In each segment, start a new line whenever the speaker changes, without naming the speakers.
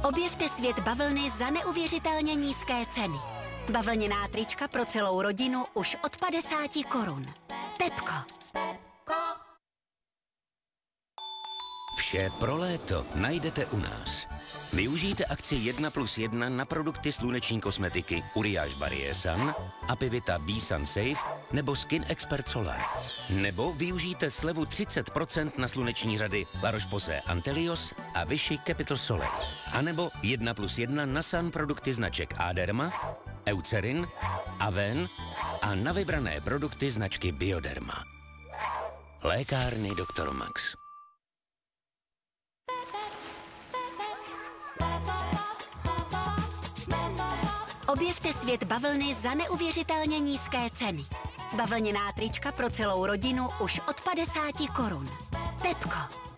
Objevte svět bavlny za neuvěřitelně nízké ceny. Bavlněná trička pro celou rodinu už od 50 korun. Pepko.
Vše pro léto najdete u nás. Využijte akci 1+1 na produkty sluneční kosmetiky Uriage Barrier Sun, Apivita B-Sun Safe nebo Skin Expert Solar. Nebo využijte slevu 30% na sluneční řady La Roche-Posay Antelios a Vichy Capital Soleil. A nebo 1+1 na sun produkty značek Aderma, Eucerin, Aven a na vybrané produkty značky Bioderma. Lékárny Dr. Max.
Objevte svět bavlny za neuvěřitelně nízké ceny. Bavlněná trička pro celou rodinu už od 50 korun. Pepko.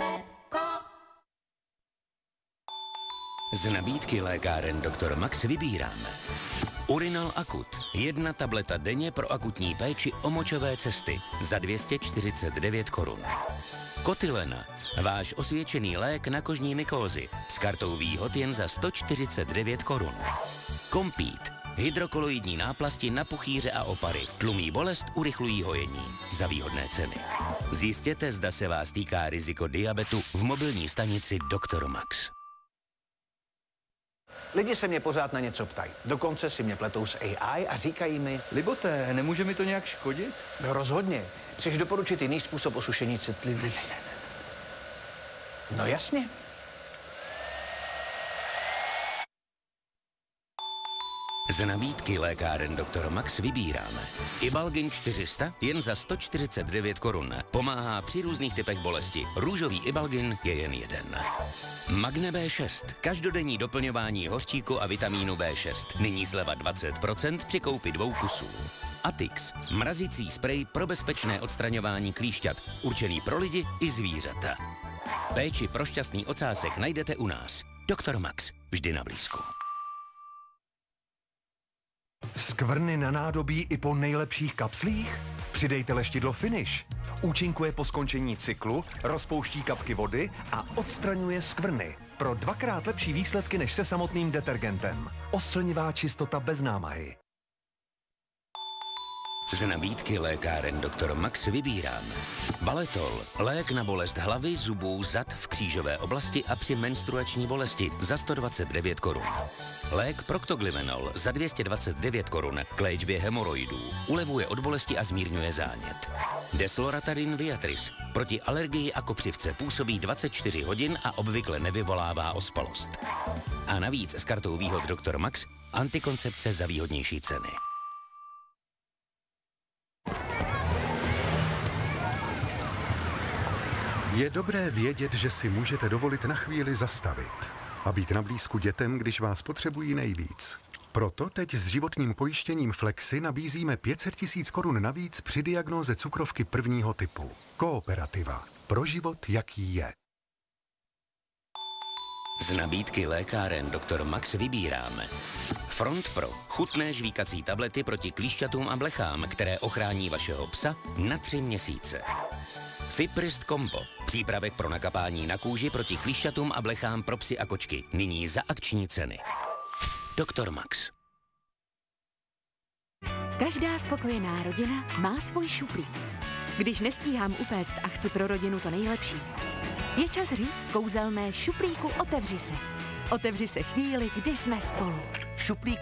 Z nabídky lékáren Dr. Max vybíráme Urinal Akut. 1 tableta denně pro akutní péči o močové cesty za 249 korun. Kotylena. Váš osvědčený lék na kožní mykózy. S kartou výhod jen za 149 korun. Kompít. Hydrokoloidní náplasti na puchýře a opary. Tlumí bolest, urychlují hojení. Za výhodné ceny. Zjistěte, zda se vás týká riziko diabetu v mobilní stanici Dr. Max.
Lidi se mě pořád na něco ptají. Dokonce si mě pletou s AI a říkají mi...
Libote, nemůže mi to nějak škodit?
No rozhodně. Chceš doporučit jiný způsob osušení citlivy? No jasně.
Z nabídky lékáren Dr. Max vybíráme Ibalgin 400 jen za 149 korun. Pomáhá při různých typech bolesti. Růžový Ibalgin je jen jeden. Magne B6. Každodenní doplňování hořčíku a vitamínu B6. Nyní sleva 20% při koupi 2 kusů. Atix. Mrazící sprej pro bezpečné odstraňování klíšťat. Určený pro lidi i zvířata. Péči pro šťastný ocásek najdete u nás. Dr. Max. Vždy na blízku.
Skvrny na nádobí i po nejlepších kapslích? Přidejte leštidlo Finish. Účinkuje po skončení cyklu, rozpouští kapky vody a odstraňuje skvrny. Pro 2x lepší výsledky než se samotným detergentem. Oslnivá čistota bez námahy.
Z nabídky lékáren Dr. Max vybíráme Valetol, lék na bolest hlavy, zubů, zad v křížové oblasti a při menstruační bolesti za 129 korun. Lék Proctoglyvenol za 229 korun k léčbě hemoroidů, ulevuje od bolesti a zmírňuje zánět. Desloratadin Viatris proti alergii a kopřivce působí 24 hodin a obvykle nevyvolává ospalost. A navíc s kartou výhod Dr. Max antikoncepce za výhodnější ceny.
Je dobré vědět, že si můžete dovolit na chvíli zastavit a být na blízku dětem, když vás potřebují nejvíc. Proto teď s životním pojištěním Flexi nabízíme 500 000 korun navíc při diagnóze cukrovky prvního typu. Kooperativa. Pro život, jaký je.
Z nabídky lékáren Dr. Max vybíráme Front Pro. Chutné žvíkací tablety proti klíšťatům a blechám, které ochrání vašeho psa na 3 měsíce. Fiprist Combo. Přípravek pro nakapání na kůži proti klíšťatům a blechám pro psy a kočky. Nyní za akční ceny. Dr. Max.
Každá spokojená rodina má svůj šuplík. Když nestíhám upéct a chci pro rodinu to nejlepší, je čas říct kouzelné šuplíku otevři se. Otevři se chvíli, kdy jsme spolu.
V šuplíku